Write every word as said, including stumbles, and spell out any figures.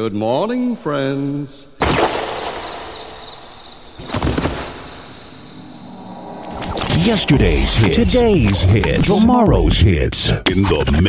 Good morning, friends. Yesterday's hits, today's hits, tomorrow's hits. In the mix.